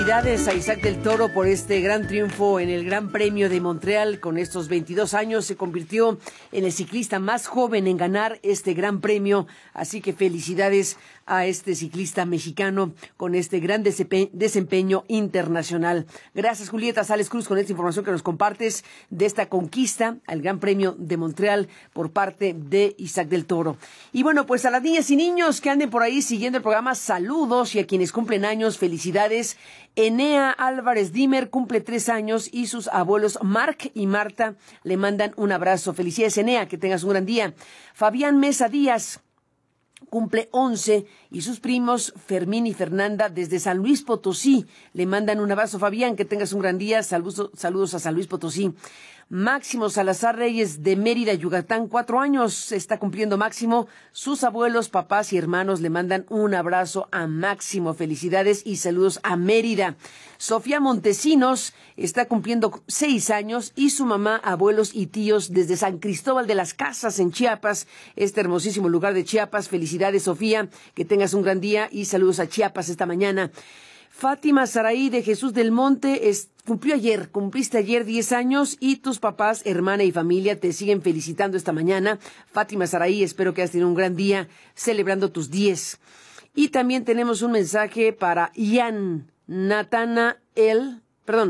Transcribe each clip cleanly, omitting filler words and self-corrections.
Felicidades a Isaac del Toro por este gran triunfo en el Gran Premio de Montreal. Con estos 22 años se convirtió en el ciclista más joven en ganar este Gran Premio. Así que felicidades a este ciclista mexicano con este gran desempeño internacional. Gracias, Julieta Sales Cruz, con esta información que nos compartes de esta conquista al Gran Premio de Montreal por parte de Isaac del Toro. Y bueno, pues a las niñas y niños que anden por ahí siguiendo el programa, saludos, y a quienes cumplen años, felicidades. Enea Álvarez Dimer cumple 3 años y sus abuelos Marc y Marta le mandan un abrazo. Felicidades, Enea, que tengas un gran día. Fabián Mesa Díaz cumple 11 y sus primos Fermín y Fernanda desde San Luis Potosí le mandan un abrazo. Fabián, que tengas un gran día. Saludos a San Luis Potosí. Máximo Salazar Reyes de Mérida, Yucatán, 4 años está cumpliendo Máximo. Sus abuelos, papás y hermanos le mandan un abrazo a Máximo. Felicidades y saludos a Mérida. Sofía Montesinos está cumpliendo 6 años y su mamá, abuelos y tíos desde San Cristóbal de las Casas en Chiapas, este hermosísimo lugar de Chiapas. Felicidades, Sofía, que tengas un gran día y saludos a Chiapas esta mañana. Fátima Saraí de Jesús del Monte cumpliste ayer 10 años y tus papás, hermana y familia te siguen felicitando esta mañana. Fátima Saraí, espero que hayas tenido un gran día celebrando tus 10. Y también tenemos un mensaje para Jan Natanael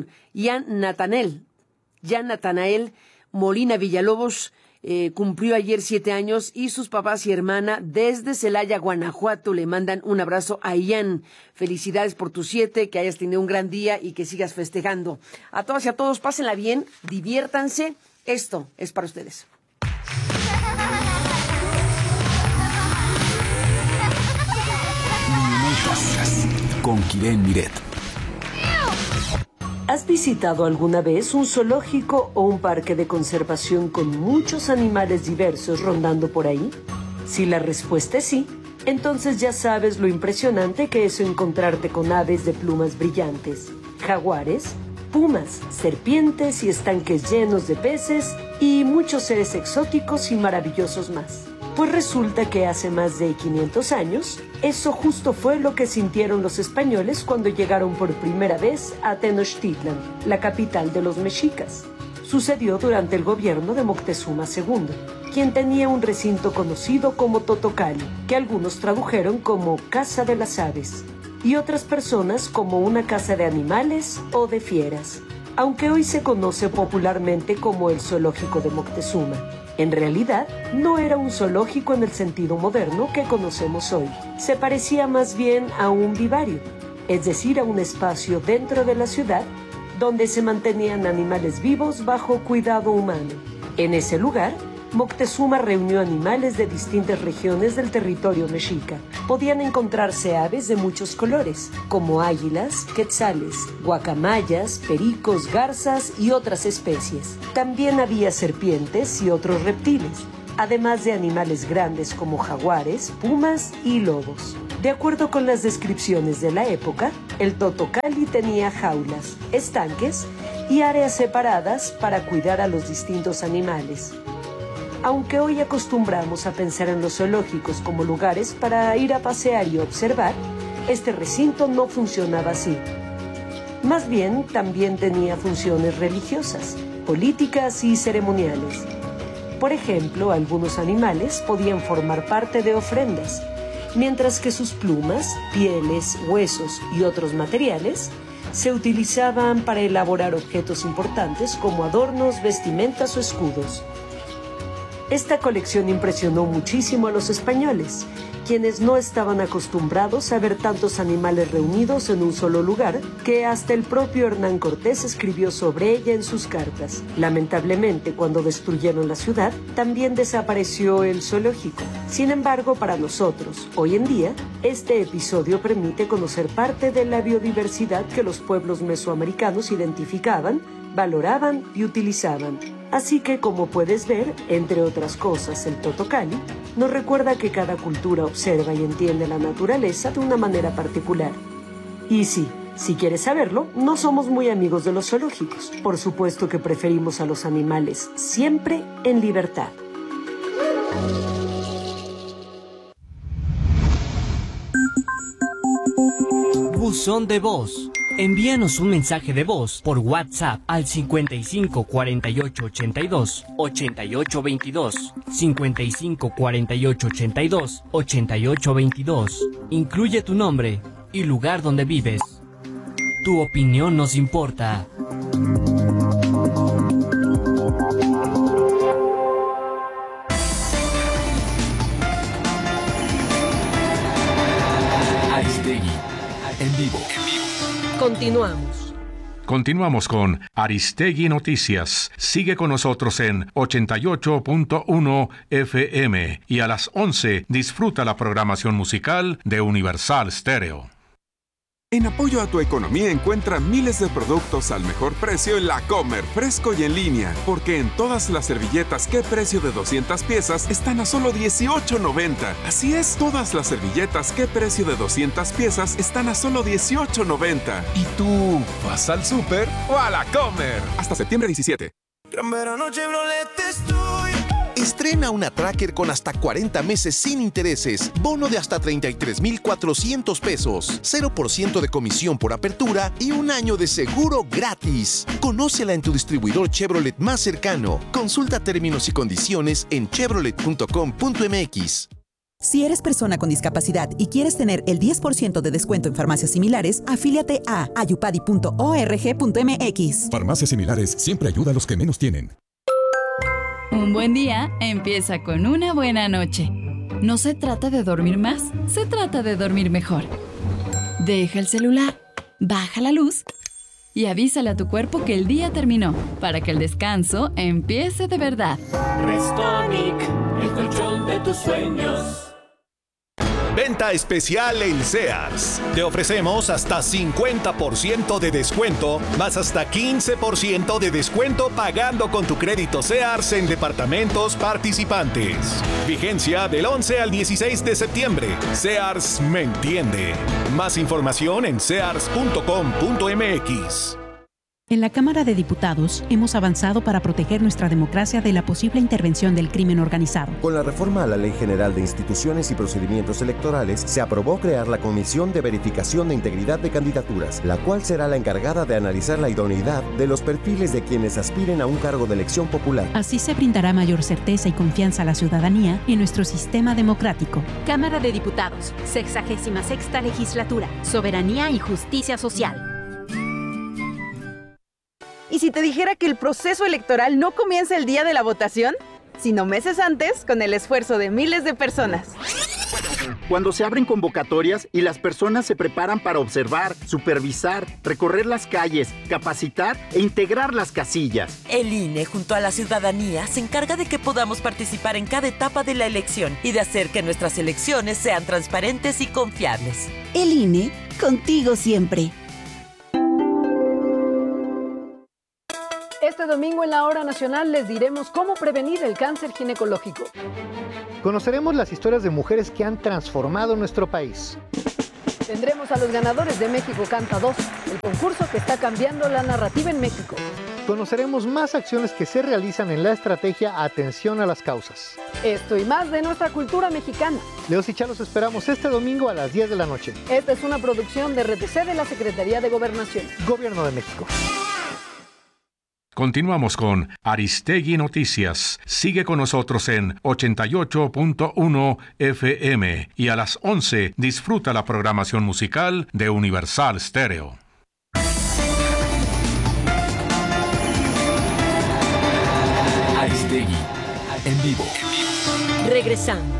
Molina Villalobos. Cumplió ayer 7 años y sus papás y hermana desde Celaya, Guanajuato le mandan un abrazo a Ian. Felicidades por tus 7, que hayas tenido un gran día y que sigas festejando. A todas y a todos, pásenla bien, diviértanse. Esto es para ustedes. Con Kiren Miret. ¿Has visitado alguna vez un zoológico o un parque de conservación con muchos animales diversos rondando por ahí? Si la respuesta es sí, entonces ya sabes lo impresionante que es encontrarte con aves de plumas brillantes, jaguares, pumas, serpientes y estanques llenos de peces y muchos seres exóticos y maravillosos más. Pues resulta que hace más de 500 años, eso justo fue lo que sintieron los españoles cuando llegaron por primera vez a Tenochtitlan, la capital de los mexicas. Sucedió durante el gobierno de Moctezuma II, quien tenía un recinto conocido como Totocali, que algunos tradujeron como Casa de las Aves, y otras personas como una casa de animales o de fieras, aunque hoy se conoce popularmente como el Zoológico de Moctezuma. En realidad, no era un zoológico en el sentido moderno que conocemos hoy. Se parecía más bien a un vivario, es decir, a un espacio dentro de la ciudad donde se mantenían animales vivos bajo cuidado humano. En ese lugar, Moctezuma reunió animales de distintas regiones del territorio mexica. Podían encontrarse aves de muchos colores, como águilas, quetzales, guacamayas, pericos, garzas y otras especies. También había serpientes y otros reptiles, además de animales grandes como jaguares, pumas y lobos. De acuerdo con las descripciones de la época, el Totocali tenía jaulas, estanques y áreas separadas para cuidar a los distintos animales. Aunque hoy acostumbramos a pensar en los zoológicos como lugares para ir a pasear y observar, este recinto no funcionaba así. Más bien, también tenía funciones religiosas, políticas y ceremoniales. Por ejemplo, algunos animales podían formar parte de ofrendas, mientras que sus plumas, pieles, huesos y otros materiales se utilizaban para elaborar objetos importantes como adornos, vestimentas o escudos. Esta colección impresionó muchísimo a los españoles, quienes no estaban acostumbrados a ver tantos animales reunidos en un solo lugar, que hasta el propio Hernán Cortés escribió sobre ella en sus cartas. Lamentablemente, cuando destruyeron la ciudad, también desapareció el zoológico. Sin embargo, para nosotros, hoy en día, este episodio permite conocer parte de la biodiversidad que los pueblos mesoamericanos identificaban, valoraban y utilizaban. Así que, como puedes ver, entre otras cosas, el Totocali nos recuerda que cada cultura observa y entiende la naturaleza de una manera particular. Y sí, si quieres saberlo, no somos muy amigos de los zoológicos. Por supuesto que preferimos a los animales siempre en libertad. Buzón de voz Envíanos un mensaje de voz por WhatsApp al 55 48 82 88 22. 55 48 82 88 22. Incluye tu nombre y lugar donde vives. Tu opinión nos importa. Aristegui, en vivo. Continuamos. Continuamos con Aristegui Noticias. Sigue con nosotros en 88.1 FM y a las 11 disfruta la programación musical de Universal Stereo. En apoyo a tu economía encuentra miles de productos al mejor precio en La Comer, fresco y en línea. Porque en todas las servilletas ¿Qué precio de 200 piezas? Están a solo $18.90. Así es, todas las servilletas ¿Qué precio de 200 piezas? Están a solo $18.90. ¿Y tú vas al súper ¡O a La Comer! Hasta septiembre 17. Estrena una Tracker con hasta 40 meses sin intereses, bono de hasta 33,400 pesos, 0% de comisión por apertura y un año de seguro gratis. Conócela en tu distribuidor Chevrolet más cercano. Consulta términos y condiciones en chevrolet.com.mx. Si eres persona con discapacidad y quieres tener el 10% de descuento en farmacias similares, afíliate a ayupadi.org.mx. Farmacias similares siempre ayuda a los que menos tienen. Un buen día empieza con una buena noche. No se trata de dormir más, se trata de dormir mejor. Deja el celular, baja la luz y avísale a tu cuerpo que el día terminó, para que el descanso empiece de verdad. Restonic, el colchón de tus sueños. Venta especial en Sears. Te ofrecemos hasta 50% de descuento, más hasta 15% de descuento pagando con tu crédito Sears en departamentos participantes. Vigencia del 11 al 16 de septiembre. Sears me entiende. Más información en sears.com.mx. En la Cámara de Diputados hemos avanzado para proteger nuestra democracia de la posible intervención del crimen organizado. Con la reforma a la Ley General de Instituciones y Procedimientos Electorales, se aprobó crear la Comisión de Verificación de Integridad de Candidaturas, la cual será la encargada de analizar la idoneidad de los perfiles de quienes aspiren a un cargo de elección popular. Así se brindará mayor certeza y confianza a la ciudadanía en nuestro sistema democrático. Cámara de Diputados, 66ª Legislatura, Soberanía y Justicia Social. ¿Y si te dijera que el proceso electoral no comienza el día de la votación, sino meses antes, con el esfuerzo de miles de personas? Cuando se abren convocatorias y las personas se preparan para observar, supervisar, recorrer las calles, capacitar e integrar las casillas. El INE, junto a la ciudadanía, se encarga de que podamos participar en cada etapa de la elección y de hacer que nuestras elecciones sean transparentes y confiables. El INE, contigo siempre. Este domingo en la Hora Nacional les diremos cómo prevenir el cáncer ginecológico. Conoceremos las historias de mujeres que han transformado nuestro país. Tendremos a los ganadores de México Canta 2, el concurso que está cambiando la narrativa en México. Conoceremos más acciones que se realizan en la estrategia Atención a las Causas. Esto y más de nuestra cultura mexicana. Leos y Chá los esperamos este domingo a las 10 de la noche. Esta es una producción de RTC de la Secretaría de Gobernación. Gobierno de México. Continuamos con Aristegui Noticias. Sigue con nosotros en 88.1 FM y a las 11 disfruta la programación musical de Universal Stereo. Aristegui, en vivo. Regresamos.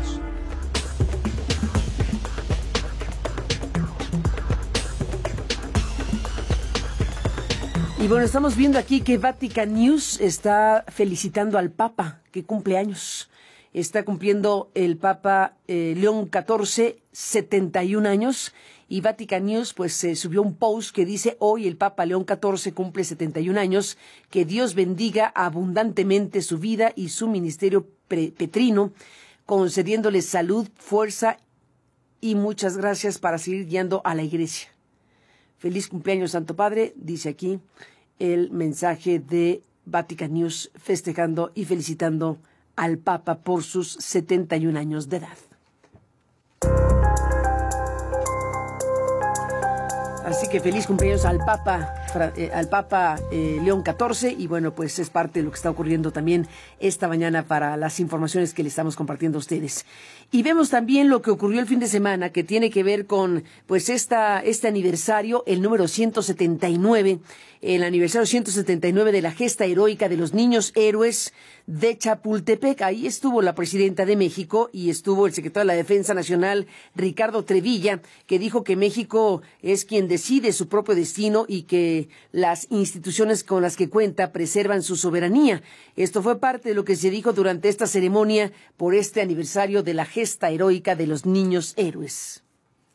Y bueno, estamos viendo aquí que Vatican News está felicitando al Papa, que cumple años. Está cumpliendo el Papa León XIV 71 años. Y Vatican News pues subió un post que dice: hoy el Papa León XIV cumple 71 años. Que Dios bendiga abundantemente su vida y su ministerio petrino, concediéndole salud, fuerza y muchas gracias para seguir guiando a la Iglesia. Feliz cumpleaños, Santo Padre, dice aquí el mensaje de Vatican News, festejando y felicitando al Papa por sus 71 años de edad. Así que feliz cumpleaños al Papa León XIV, y bueno, pues es parte de lo que está ocurriendo también esta mañana para las informaciones que le estamos compartiendo a ustedes. Y vemos también lo que ocurrió el fin de semana, que tiene que ver con pues este aniversario, el número 179, el aniversario 179 de la gesta heroica de los niños héroes de Chapultepec. Ahí estuvo la presidenta de México y estuvo el secretario de la Defensa Nacional, Ricardo Trevilla, que dijo que México es quien decide su propio destino y que las instituciones con las que cuenta preservan su soberanía. Esto fue parte de lo que se dijo durante esta ceremonia por este aniversario de la gesta heroica de los niños héroes.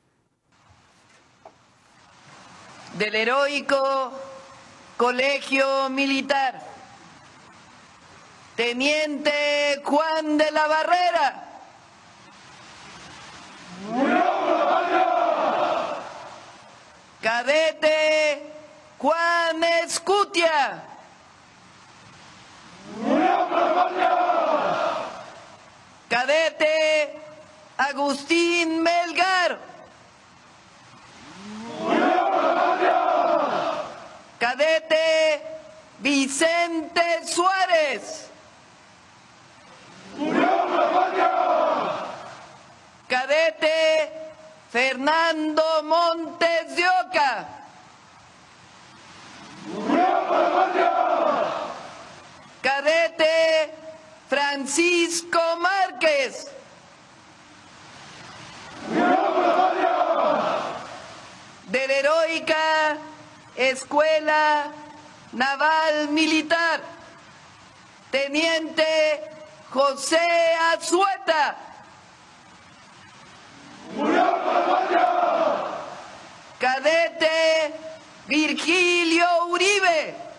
Del heroico Colegio Militar, Teniente Juan de la Barrera. Cadete Juan Escutia. Cadete Agustín Melgar. Cadete Vicente Suárez. Cadete Fernando Montes de Oca. Cadete Francisco Márquez. De la heroica Escuela Naval Militar, Teniente José Azueta. Cadete Virgilio Uribe.